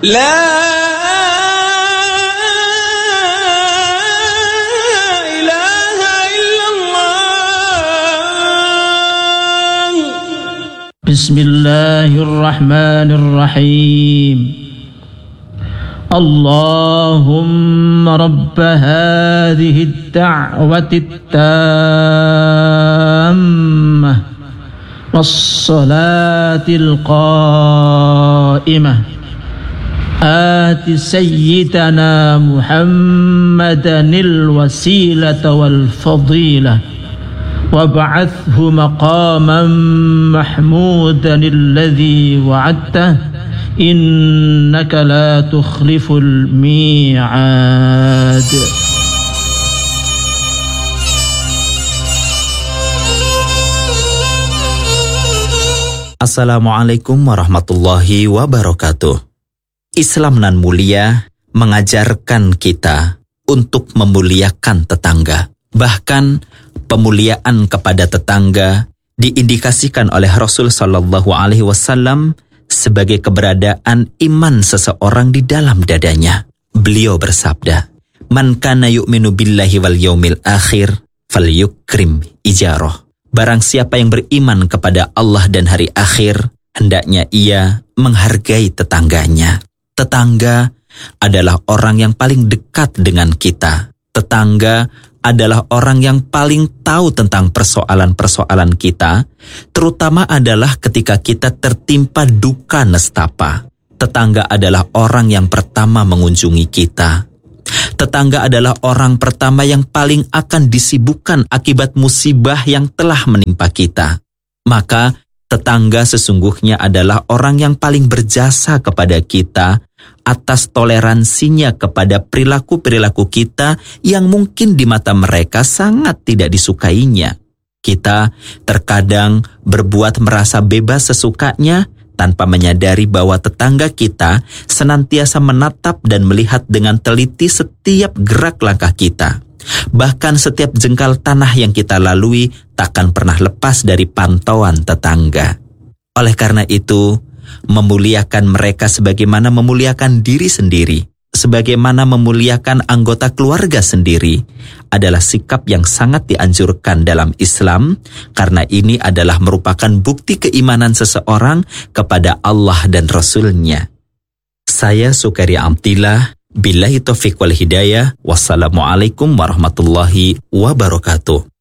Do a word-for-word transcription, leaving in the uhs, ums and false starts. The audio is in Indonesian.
La ilaha illallah. Bismillahirrahmanirrahim. Allahumma rabb hadhihi ad-da'wati at-tammah was-salati al-qa'imah ati sayyidana Muhammadan al-wasilata wal-fadilah wab'athhu maqaman mahmudan alladhi wa'adtah innaka la tukhliful mi'ad. Assalamualaikum warahmatullahi wabarakatuh. Islam nan mulia mengajarkan kita untuk memuliakan tetangga. Bahkan pemuliaan kepada tetangga diindikasikan oleh Rasul sallallahu alaihi wasallam sebagai keberadaan iman seseorang di dalam dadanya. Beliau bersabda, "Man kana yu'minu billahi wal yaumil akhir falyukrim ijarah." Barang siapa yang beriman kepada Allah dan hari akhir, hendaknya ia menghargai tetangganya. Tetangga adalah orang yang paling dekat dengan kita. Tetangga adalah orang yang paling tahu tentang persoalan-persoalan kita, terutama adalah ketika kita tertimpa duka nestapa. Tetangga adalah orang yang pertama mengunjungi kita. Tetangga adalah orang pertama yang paling akan disibukkan akibat musibah yang telah menimpa kita. Maka tetangga sesungguhnya adalah orang yang paling berjasa kepada kita atas toleransinya kepada perilaku-perilaku kita yang mungkin di mata mereka sangat tidak disukainya. Kita terkadang berbuat merasa bebas sesukanya tanpa menyadari bahwa tetangga kita senantiasa menatap dan melihat dengan teliti setiap gerak langkah kita. Bahkan setiap jengkal tanah yang kita lalui takkan pernah lepas dari pantauan tetangga. Oleh karena itu, memuliakan mereka sebagaimana memuliakan diri sendiri, sebagaimana memuliakan anggota keluarga sendiri, adalah sikap yang sangat dianjurkan dalam Islam, karena ini adalah merupakan bukti keimanan seseorang kepada Allah dan Rasul-Nya. Saya Sukari Amtillah, billahi taufiq wal hidayah, wassalamualaikum warahmatullahi wabarakatuh.